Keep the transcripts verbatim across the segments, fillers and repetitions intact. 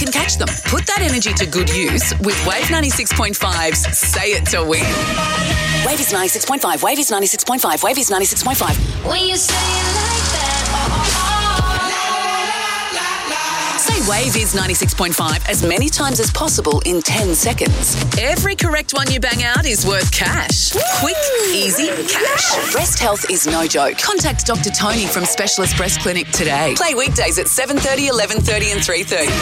can catch them. Put that energy to good use with Wave ninety-six point five's Say It to Win. Wave is ninety-six point five. Wave is ninety-six point five. Wave is ninety-six point five. When you say it like that, oh, oh, oh. Say Wave is ninety-six point five as many times as possible in ten seconds. Every correct one you bang out is worth cash. Quick, easy, cash. Breast health is no joke. Contact Doctor Tony from Specialist Breast Clinic today. Play weekdays at seven thirty, eleven thirty and three thirty.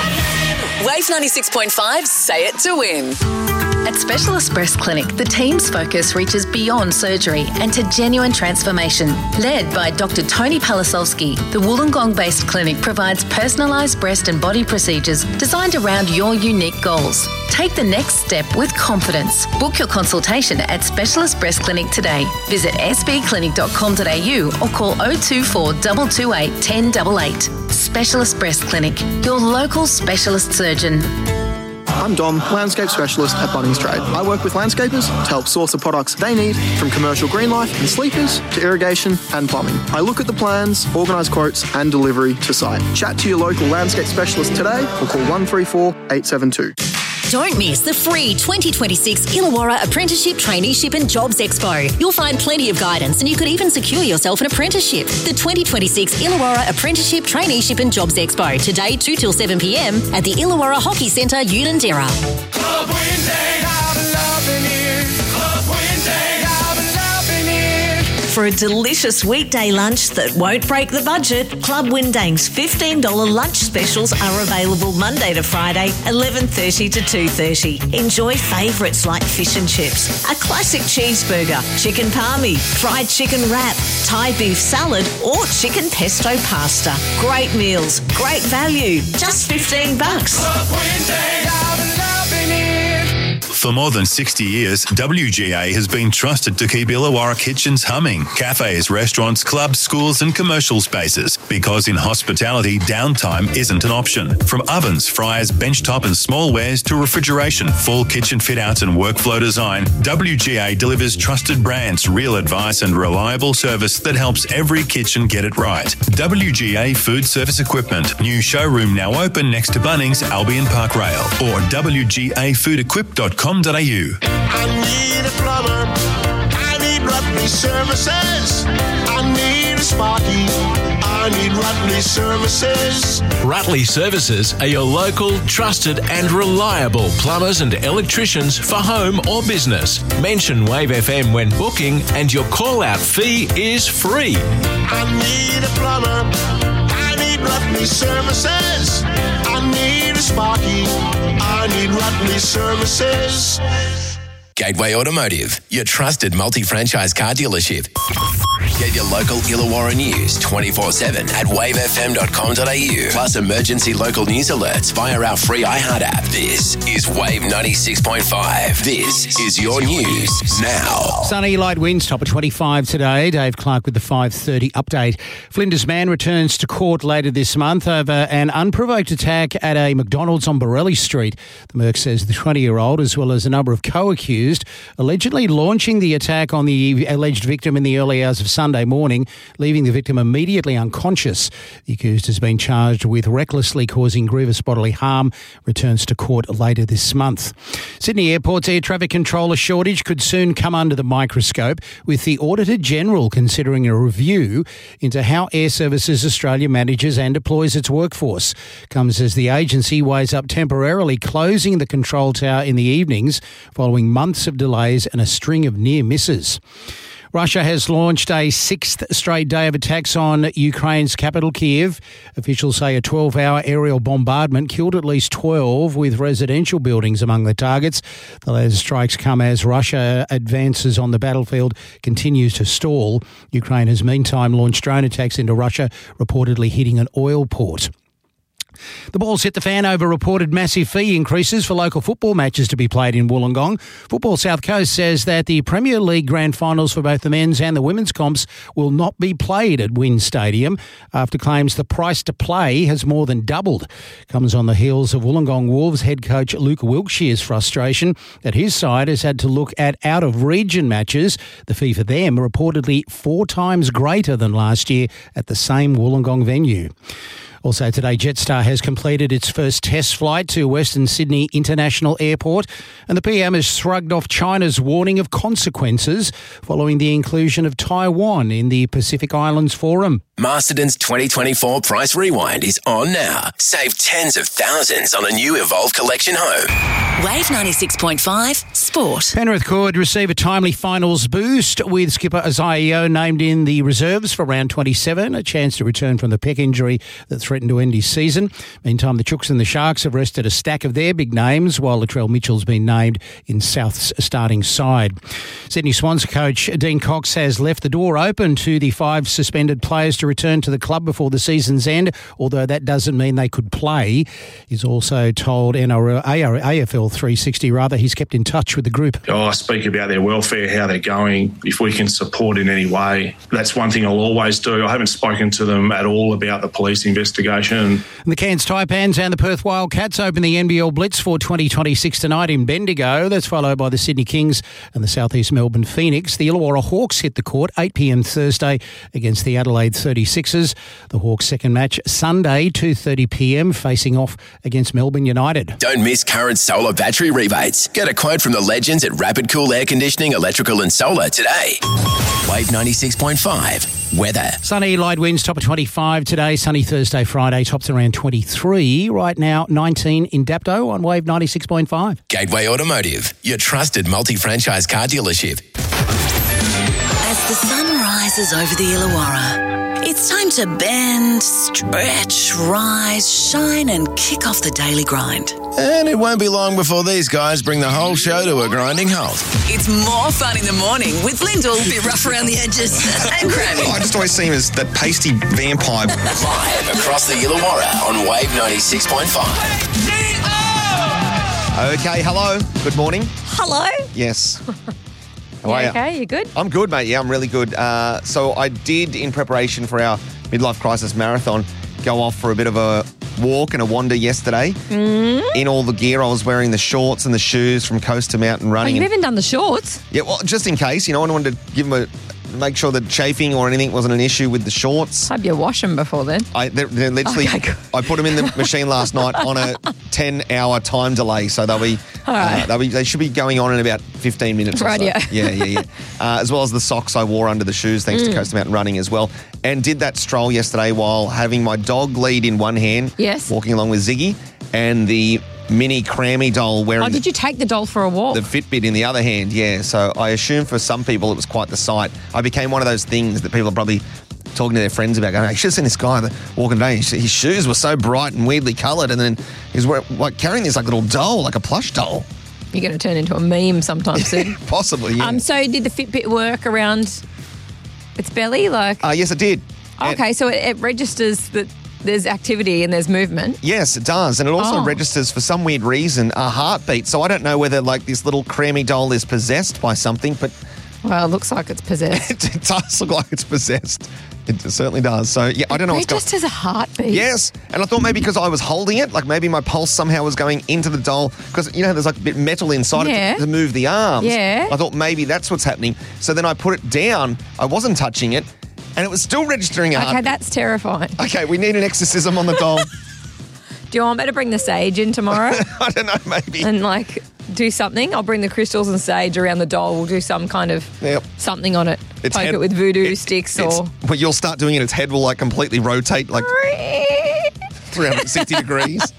Wave ninety-six point five, Say It to Win. At Specialist Breast Clinic, the team's focus reaches beyond surgery and to genuine transformation. Led by Doctor Tony Palisowski, the Wollongong-based clinic provides personalised breast and body procedures designed around your unique goals. Take the next step with confidence. Book your consultation at Specialist Breast Clinic today. Visit s b clinic dot com dot a u or call oh two four, two two eight, one oh eight eight. Specialist Breast Clinic, your local specialist surgeon. I'm Dom, landscape specialist at Bunnings Trade. I work with landscapers to help source the products they need, from commercial green life and sleepers to irrigation and plumbing. I look at the plans, organise quotes and delivery to site. Chat to your local landscape specialist today or call one three four, eight seven two. Don't miss the free twenty twenty-six Illawarra Apprenticeship, Traineeship and Jobs Expo. You'll find plenty of guidance and you could even secure yourself an apprenticeship. The twenty twenty-six Illawarra Apprenticeship, Traineeship and Jobs Expo, today two till seven p m at the Illawarra Hockey Centre, Unanderra. Club Wednesday, I'm loving it. Club Wednesday, I'm loving it. For a delicious weekday lunch that won't break the budget, Club Windang's fifteen dollars lunch specials are available Monday to Friday, eleven thirty to two thirty. Enjoy favourites like fish and chips, a classic cheeseburger, chicken palmy, fried chicken wrap, Thai beef salad or chicken pesto pasta. Great meals, great value, just fifteen bucks. Club Wednesday, I'm loving it. For more than sixty years, W G A has been trusted to keep Illawarra kitchens humming. Cafes, restaurants, clubs, schools and commercial spaces. Because in hospitality, downtime isn't an option. From ovens, fryers, benchtop and smallwares to refrigeration, full kitchen fit-outs and workflow design, W G A delivers trusted brands, real advice and reliable service that helps every kitchen get it right. W G A Food Service Equipment. New showroom now open next to Bunnings, Albion Park Rail. Or w g a food equip dot com dot a u. I need a plumber. I need Rutley Services. I need a Sparky. I need Rutley Services. Rutley Services are your local, trusted and reliable plumbers and electricians for home or business. Mention Wave F M when booking and your call-out fee is free. I need a plumber. I need Rutley Services. I need a Sparky. I need Rutley Services. Gateway Automotive, your trusted multi-franchise car dealership. Get your local Illawarra news twenty-four seven at wave f m dot com dot a u. Plus emergency local news alerts via our free iHeart app. This is Wave ninety-six point five. This is your news now. Sunny, light winds, top of twenty-five today. Dave Clark with the five thirty update. Flinders man returns to court later this month over an unprovoked attack at a McDonald's on Borelli Street. The Merc says the twenty-year-old, as well as a number of co-accused, allegedly launching the attack on the alleged victim in the early hours of Sunday morning, leaving the victim immediately unconscious. The accused has been charged with recklessly causing grievous bodily harm, returns to court later this month. Sydney Airport's air traffic controller shortage could soon come under the microscope, with the Auditor-General considering a review into how Air Services Australia manages and deploys its workforce. Comes as the agency weighs up temporarily closing the control tower in the evenings following months of delays and a string of near misses. Russia has launched a sixth straight day of attacks on Ukraine's capital, Kyiv. Officials say a twelve-hour aerial bombardment killed at least twelve, with residential buildings among the targets. The latest strikes come as Russia advances on the battlefield, continues to stall. Ukraine has meantime launched drone attacks into Russia, reportedly hitting an oil port. The Ball's hit the fan over reported massive fee increases for local football matches to be played in Wollongong. Football South Coast says that the Premier League grand finals for both the men's and the women's comps will not be played at Wynn Stadium after claims the price to play has more than doubled. Comes on the heels of Wollongong Wolves head coach Luke Wilkshire's frustration that his side has had to look at out-of-region matches, the fee for them reportedly four times greater than last year at the same Wollongong venue. Also today, Jetstar has completed its first test flight to Western Sydney International Airport, and the P M has shrugged off China's warning of consequences following the inclusion of Taiwan in the Pacific Islands Forum. Masterton's twenty twenty-four Price Rewind is on now. Save tens of thousands on a new Evolve Collection home. Wave ninety-six point five Sport. Penrith could receive a timely finals boost with skipper Isaiah Yeo named in the reserves for round twenty-seven, a chance to return from the pec injury that threatened to end his season. Meantime, the Chooks and the Sharks have rested a stack of their big names, while Latrell Mitchell's been named in South's starting side. Sydney Swans coach Dean Cox has left the door open to the five suspended players to return to the club before the season's end, although that doesn't mean they could play. He's also told N R L, A F L three sixty rather he's kept in touch with the group. Oh, I speak about their welfare, how they're going, if we can support in any way. That's one thing I'll always do. I haven't spoken to them at all about the police investigation. And the Cairns Taipans and the Perth Wildcats open the N B L Blitz for twenty twenty-six tonight in Bendigo. That's followed by the Sydney Kings and the South East Melbourne Phoenix. The Illawarra Hawks hit the court eight p.m. Thursday against the Adelaide thirty-sixers. The Hawks' second match Sunday, two thirty p.m, facing off against Melbourne United. Don't miss current solar battery rebates. Get a quote from the legends at Rapid Cool Air Conditioning, Electrical and Solar today. Wave ninety-six point five. Weather. Sunny, light winds, top of twenty-five today. Sunny Thursday, Friday, tops around twenty-three. Right now, nineteen in Dapto on Wave ninety-six point five. Gateway Automotive, your trusted multi-franchise car dealership. As the sun rises over the Illawarra, it's time to bend, stretch, rise, shine and kick off the daily grind. And it won't be long before these guys bring the whole show to a grinding halt. It's more fun in the morning with Lyndall, a bit rough around the edges, and Granny. I just always see him as that pasty vampire. Live across the Illawarra on Wave ninety-six point five. Okay, hello. Good morning. Hello. Yes. How You are you? okay? You good? I'm good, mate. Yeah, I'm really good. Uh, so I did, in preparation for our midlife crisis marathon, go off for a bit of a walk and a wander yesterday. Mm. In all the gear, I was wearing the shorts and the shoes from coast to mountain Oh, running. you've and- even done the shorts. yeah, well, just in case, you know, I wanted to give them a make sure that chafing or anything wasn't an issue with the shorts. Hope you wash them before then. I they're, they're literally. Okay, good. I put them in the machine last night on a ten-hour time delay, so they'll be, All right. uh, they'll be. They should be going on in about fifteen minutes. Or so. Rightio. Yeah, yeah, yeah. Uh, as well as the socks I wore under the shoes, thanks to Mm. Coast Mountain Running as well, and did that stroll yesterday while having my dog lead in one hand. Yes. Walking along with Ziggy, and the mini crammy doll wearing. Oh, did you take the doll for a walk? The Fitbit in the other hand, yeah. So I assume for some people it was quite the sight. I became one of those things that people are probably talking to their friends about. Going, I should have seen this guy that walking today. His, his shoes were so bright and weirdly coloured, and then he was wearing, like carrying this like little doll, like a plush doll. You're going to turn into a meme sometime soon. Possibly, yeah. Um. So did the Fitbit work around its belly? Like, uh, yes, it did. okay, so it, it registers that there's activity and there's movement. Yes, it does. And it also Oh. registers, for some weird reason, a heartbeat. So I don't know whether like this little crammy doll is possessed by something, but Well, it looks like it's possessed. it does look like it's possessed. It certainly does. So yeah, I don't know what's going on. Just as a heartbeat. Yes, and I thought maybe because I was holding it, like maybe my pulse somehow was going into the doll, because you know there's like a bit of metal inside Yeah. it to, to move the arms. Yeah. I thought maybe that's what's happening. So then I put it down. I wasn't touching it, and it was still registering a Okay, heartbeat. that's terrifying. Okay, we need an exorcism on the doll. Do you want me to bring the sage in tomorrow? I don't know, maybe. And like do something? I'll bring the crystals and sage around the doll. We'll do some kind of Yep. something on it. Its Poke head- it with voodoo sticks It's- or... Well, you'll start doing it. Its head will like completely rotate like three hundred sixty degrees.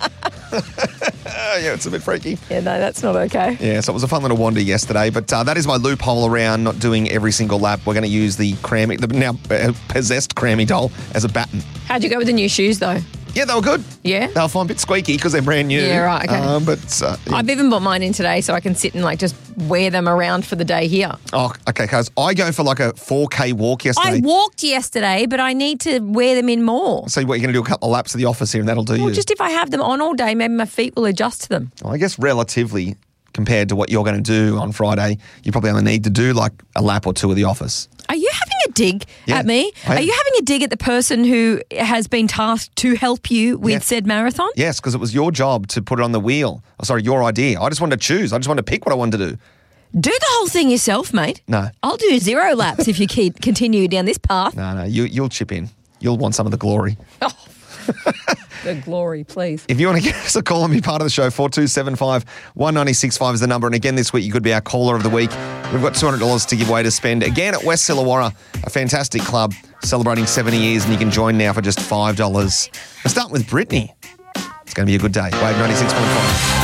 Yeah, it's a bit freaky. Yeah, no, that's not okay. Yeah, so it was a fun little wander yesterday, but uh, that is my loophole around not doing every single lap. We're going to use the crammy, the now uh, possessed crammy doll as a baton. How'd you go with the new shoes though? Yeah, they were good. Yeah? They were fine, a bit squeaky because they're brand new. Yeah, right, okay. Um, but uh, yeah. I've even bought mine in today so I can sit and like just wear them around for the day here. Oh, okay, because I go for like a four K walk yesterday. I walked yesterday, but I need to wear them in more. So what, you're going to do a couple of laps of the office here and that'll do Well, you? just if I have them on all day, maybe my feet will adjust to them. Well, I guess relatively compared to what you're going to do on Friday, you probably only need to do like a lap or two of the office. Are you having a dig Yeah, at me? I am. Are you having a dig at the person who has been tasked to help you with Yeah. said marathon? Yes, because it was your job to put it on the wheel. Oh, sorry, your idea. I just wanted to choose. I just wanted to pick what I wanted to do. Do the whole thing yourself, mate. No, I'll do zero laps if you keep continue down this path. no, no. You, you'll chip in. You'll want some of the glory. The glory, please. If you want to give us a call and be part of the show, four two seven five, one nine six five is the number. And again, this week you could be our caller of the week. We've got two hundred dollars to give away to spend. Again, at West Illawarra, a fantastic club celebrating seventy years, and you can join now for just five dollars. We'll start with Brittany. It's going to be a good day. Wave ninety-six point five.